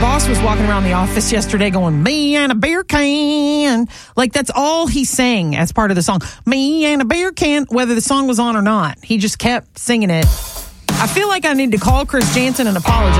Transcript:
boss was walking around the office yesterday going, me and a beer can. Like, that's all he sang as part of the song. Me and a beer can, whether the song was on or not. He just kept singing it. I feel like I need to call Chris Jansen and apologize.